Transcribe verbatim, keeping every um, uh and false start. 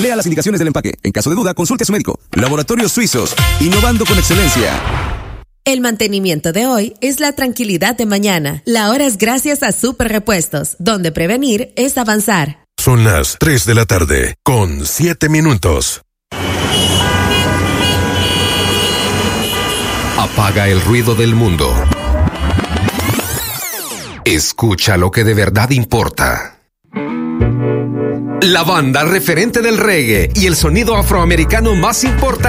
Lea las indicaciones del empaque. En caso de duda, consulte a su médico. Laboratorios Suizos, innovando con excelencia. El mantenimiento de hoy es la tranquilidad de mañana. La hora es gracias a Super Repuestos, donde prevenir es avanzar. Son las tres de la tarde, con siete minutos. Apaga el ruido del mundo. Escucha lo que de verdad importa. La banda referente del reggae y el sonido afroamericano más importante